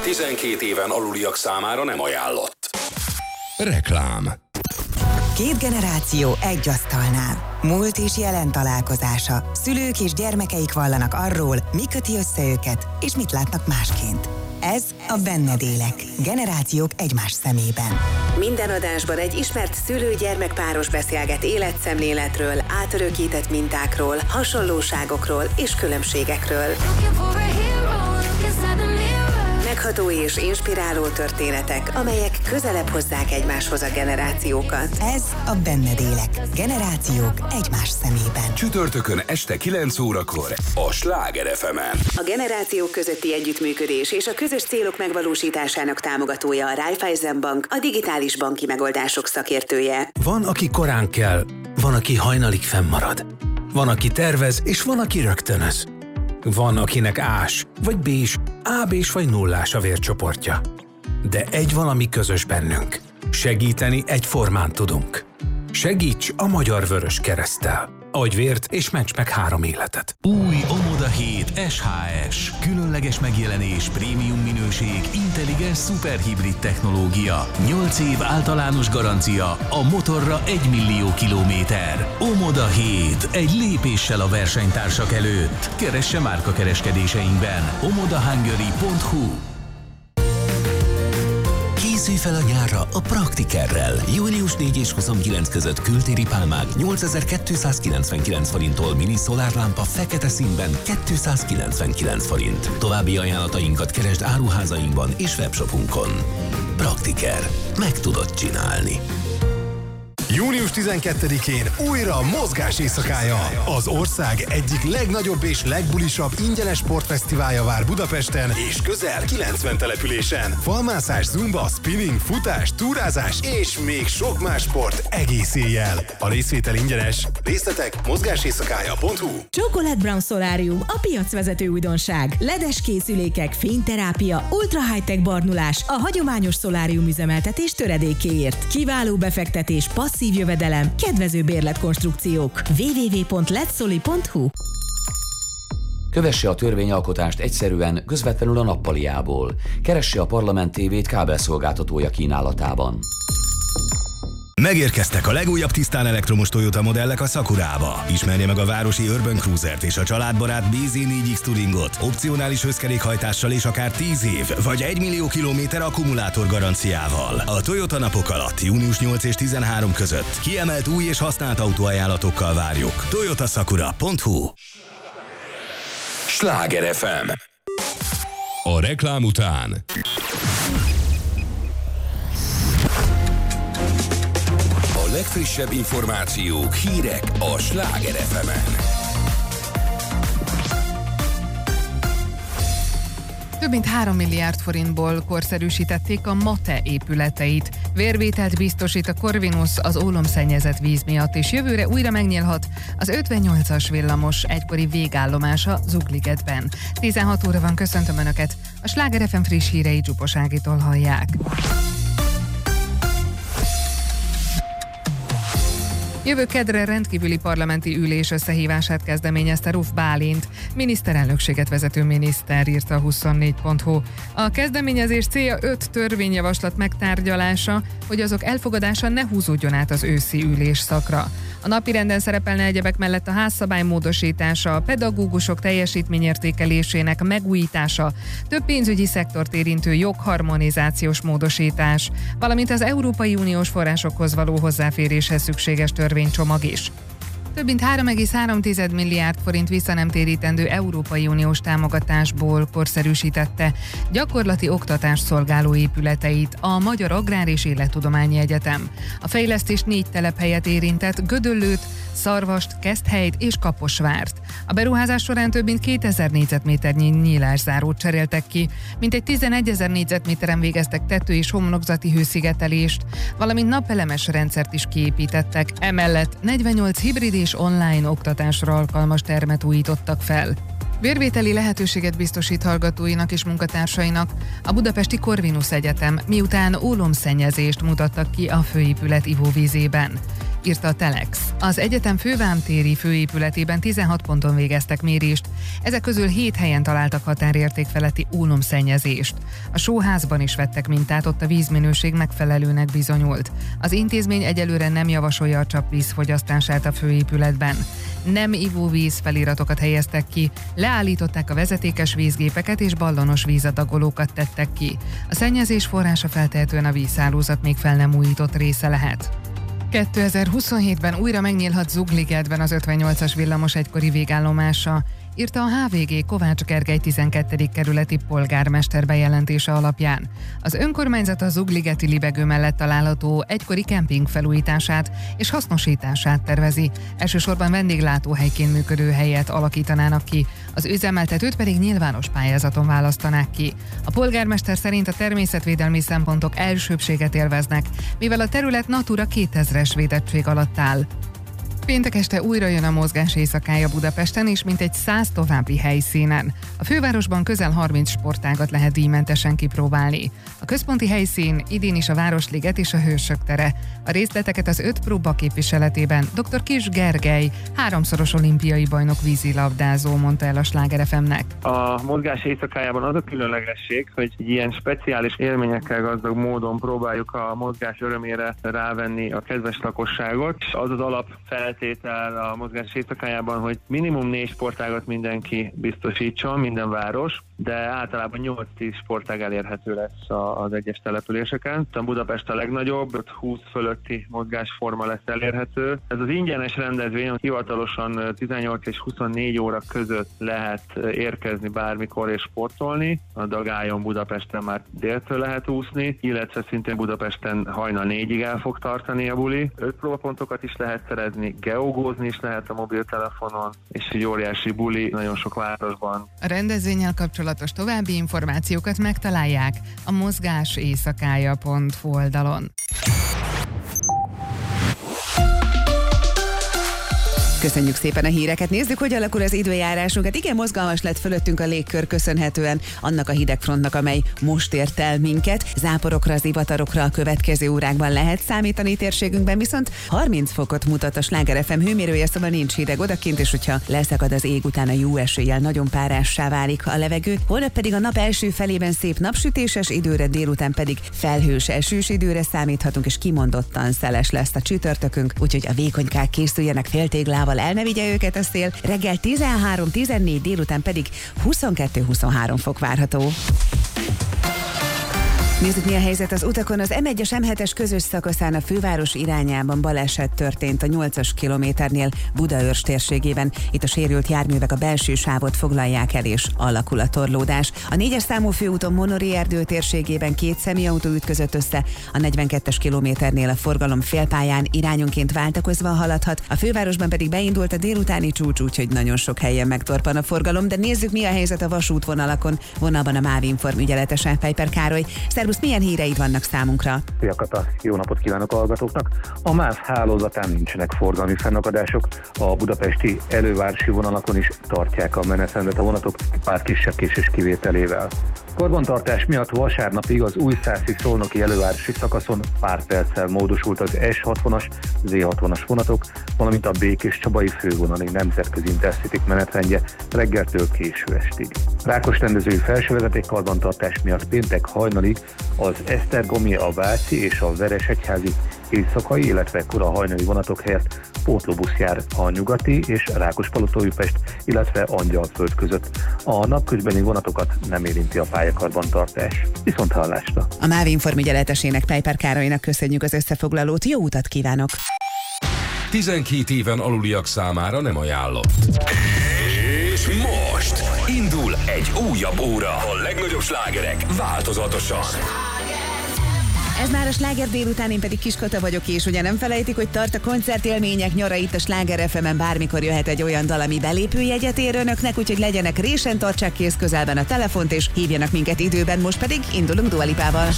12 éven aluliak számára nem ajánlott. Reklám. Két generáció egy asztalnál. Múlt és jelen találkozása. Szülők és gyermekeik vallanak arról, mi köti össze őket, és mit látnak másként. Ez a Benned élek. Generációk egymás szemében. Minden adásban egy ismert szülő-gyermekpáros beszélget életszemléletről, átörökített mintákról, hasonlóságokról és különbségekről. Megható és inspiráló történetek, amelyek közelebb hozzák egymáshoz a generációkat. Ez a Benned élek. Generációk egymás szemében. Csütörtökön este 9 órakor a Sláger FM-en. A generációk közötti együttműködés és a közös célok megvalósításának támogatója a Raiffeisen Bank, a digitális banki megoldások szakértője. Van, aki korán kell, van, aki hajnalig fennmarad. Van, aki tervez, és van, aki rögtönöz. Van, akinek ás, vagy bés, AB-s vagy nullás a vércsoportja. De egy valami közös bennünk. Segíteni egyformán tudunk. Segíts a Magyar Vörös Kereszttel. Adj vért és ments meg 3 életet. Új Omoda 7 SHS. Különleges megjelenés, prémium minőség, intelligens szuperhibrid technológia. 8 év általános garancia, a motorra 1 millió kilométer. Omoda 7. Egy lépéssel a versenytársak előtt. Keresse márkakereskedéseinkben. omodahungary.hu. Készülj fel a nyárra a Praktikerrel. Június 4 és 29 között kültéri pálmák 8299 forinttól, mini szolárlámpa fekete színben 299 forint. További ajánlatainkat keresd áruházainkban és webshopunkon. Praktiker. Meg tudod csinálni. Június 12-én újra mozgás éjszakája. Az ország egyik legnagyobb és legbulisabb ingyenes sportfesztiválja vár Budapesten és közel 90 településen. Falmászás, zumba, spinning, futás, túrázás és még sok más sport egész éjjel. A részvétel ingyenes. Részletek mozgáséjszakája.hu. Chocolate Brown Solarium, a piacvezető újdonság. Ledes készülékek, fényterápia, ultra high-tech barnulás, a hagyományos szolárium üzemeltetés töredékéért. Kiváló befektetés, passzív jövedelem, kedvező bérletkonstrukciók. www.letsoli.hu. Kövesse a törvényalkotást egyszerűen, közvetlenül a nappaliából. Keresse a Parlament TV-t kábelszolgáltatója kínálatában. Megérkeztek a legújabb tisztán elektromos Toyota modellek a Sakurába. Ismerje meg a városi Urban Cruisert és a családbarát BZ4X Touringot, opcionális összkerékhajtással és akár 10 év, vagy 1 millió kilométer akkumulátor garanciával. A Toyota napok alatt, június 8 és 13 között kiemelt új és használt autóajánlatokkal várjuk. toyotasakura.hu. Sláger FM. A reklám után A legfrissebb információk, hírek a Sláger FM-en. Több mint 3 milliárd forintból korszerűsítették a MATE épületeit. Vérvételt biztosít a Corvinus az ólomszennyezett víz miatt, és jövőre újra megnyílhat az 58-as villamos egykori végállomása Zugligetben. 16 óra van, köszöntöm Önöket! A Sláger FM friss hírei Zsupos Ágitól hallják. Jövő kedre rendkívüli parlamenti ülés összehívását kezdeményezte Ruf Bálint, miniszterelnökséget vezető miniszter, írta a 24.hu. A kezdeményezés célja 5 törvényjavaslat megtárgyalása, hogy azok elfogadása ne húzódjon át az őszi ülésszakra. A napirenden szerepelne egyebek mellett a házszabály módosítása, a pedagógusok teljesítményértékelésének megújítása, több pénzügyi szektort érintő jogharmonizációs módosítás, valamint az Európai Uniós forrásokhoz való hozzáféréshez szükséges törvénycsomag is. Több mint 3,3 milliárd forint visszanemtérítendő Európai Uniós támogatásból korszerűsítette gyakorlati oktatást szolgáló épületeit a Magyar Agrár és Élettudományi Egyetem. A fejlesztés 4 telephelyet érintett: Gödöllőt, Szarvast, Keszthelyt és Kaposvárt. A beruházás során több mint 2000 négyzetméternyi nyílászárót cseréltek ki, mintegy 11 000 négyzetméteren végeztek tető- és homlokzati hőszigetelést, valamint napelemes rendszert is kiépítettek. Emellett 48 hibrid és online oktatásra alkalmas termet újítottak fel. Vérvételi lehetőséget biztosít hallgatóinak és munkatársainak a budapesti Corvinus Egyetem, miután ólomszennyezést mutattak ki a főépület ivóvízében. írta a Telex. Az egyetem fővámtéri főépületében 16 ponton végeztek mérést, ezek közül 7 helyen találtak határérték feletti ólomszennyezést. A sóházban is vettek mintát, ott a vízminőség megfelelőnek bizonyult. Az intézmény egyelőre nem javasolja a csapvíz fogyasztását a főépületben. Nem ivóvíz feliratokat helyeztek ki, leállították a vezetékes vízgépeket és ballonos vízadagolókat tettek ki. A szennyezés forrása feltehetően a vízhálózat még fel nem újított része lehet. 2027-ben újra megnyílhat Zugligetben az 58-as villamos egykori végállomása, írta a HVG Kovács Gergely 12. kerületi polgármester bejelentése alapján. Az önkormányzat a Zugligeti libegő mellett található egykori kemping felújítását és hasznosítását tervezi. Elsősorban vendéglátóhelyként működő helyet alakítanának ki, az üzemeltetőt pedig nyilvános pályázaton választanák ki. A polgármester szerint a természetvédelmi szempontok elsőbbséget élveznek, mivel a terület Natura 2000-es védettség alatt áll. Péntek este újra jön a mozgás éjszakája Budapesten és mintegy 100 további helyszínen. A fővárosban közel 30 sportágat lehet díjmentesen kipróbálni. A központi helyszín idén is a Városliget és a Hősök tere. A részleteket az 5 próba képviseletében dr. Kiss Gergely, 3-szoros olimpiai bajnok vízilabdázó mondta el a Sláger FM-nek. A mozgás éjszakájában az a különlegesség, hogy ilyen speciális élményekkel gazdag módon próbáljuk a mozgás örömére rávenni a kedves lakosságot. Az az alapfeltétel a mozgás éjszakájában, hogy minimum 4 sportágat mindenki biztosítson, minden város, de általában 8-10 sportág elérhető lesz az egyes településeken. A Budapest a legnagyobb, 20 fölötti mozgásforma lesz elérhető. Ez az ingyenes rendezvény, hivatalosan 18 és 24 óra között lehet érkezni bármikor és sportolni. A Dagályon Budapesten már déltől lehet úszni, illetve szintén Budapesten hajnal 4-ig el fog tartani a buli. 5 próbapontokat is lehet szerezni, geogózni is lehet a mobiltelefonon, és egy óriási buli nagyon sok városban. A rendezvénnyel kapcsolatos további információkat megtalálják a mozgáséjszakája.hu oldalon. Köszönjük szépen a híreket. Nézzük, hogy alakul az időjárásunk. Hát igen, mozgalmas lett fölöttünk a légkör köszönhetően annak a hidegfrontnak, amely most ért el minket. Záporokra, zivatarokra a következő órákban lehet számítani térségünkben, viszont 30 fokot mutat a Sláger FM hőmérője, szóval nincs hideg odakint, és hogyha leszakad az ég, utána jó eséllyel nagyon párássá válik a levegő. Holnap pedig a nap első felében szép napsütéses időre, délután pedig felhős esős időre számíthatunk, és kimondottan szeles lesz a csütörtökünk, úgyhogy a vékonykák készüljenek féltéglával, el ne vigye őket a szél. Reggel 13-14, délután pedig 22-23 fok várható. Nézzük, mi a helyzet az utakon. Az M1-es M7-es közös szakaszán a főváros irányában baleset történt a 8-as kilométernél Budaörs térségében. Itt a sérült járművek a belső sávot foglalják el, és alakul a torlódás. A 4-es számú főúton Monori erdő térségében 2 személyautó ütközött össze, a 42-es kilométernél a forgalom félpályán irányonként váltakozva haladhat, a fővárosban pedig beindult a délutáni csúcs, úgyhogy nagyon sok helyen megtorpan a forgalom, de nézzük, mi a helyzet a vasútvonalakon. Vonalban a MÁV Inform ügyeletese, Peiper Károly. Szerbusz, milyen híreid vannak számunkra? Szia Kata, jó napot kívánok a hallgatóknak! A MÁV hálózatán nincsenek forgalmi fennakadások, a budapesti elővárosi vonalakon is tartják a menetrendet a vonatok pár kisebb késés kivételével. Karbantartás miatt vasárnapig az Újszászi-Szolnoki elővárosi szakaszon pár perccel módosult az S60-as, Z60-as vonatok, valamint a Békés-Csabai fővonali nemzetközi intercity menetrendje reggeltől késő estig. Rákosrendezői felsővezeték karbantartás miatt péntek hajnalig az Esztergomi, a Váci és a Veresegyházi éjszakai, illetve kora hajnali vonatok helyett pótlóbusz jár a Nyugati és Rákospalota-Újpest, illetve Angyalföld között. A napközbeni vonatokat nem érinti a pályakarbantartás. Viszont hallásra! A MÁV Inform ügyeletesének, Peiper Károlynak köszönjük az összefoglalót, jó utat kívánok! 12 éven aluliak számára nem ajánlott. És most indul egy újabb óra. A legnagyobb slágerek változatosan. Ez már a Sláger délután, én pedig Kiskata vagyok, és ugye nem felejtik, hogy tart a koncertélmények nyara itt a Sláger FM-en, bármikor jöhet egy olyan dal, ami belépőjegyet ér önöknek, úgyhogy legyenek résen, tartsák kész közelben a telefont, és hívjanak minket időben, most pedig indulunk Dua Lipával.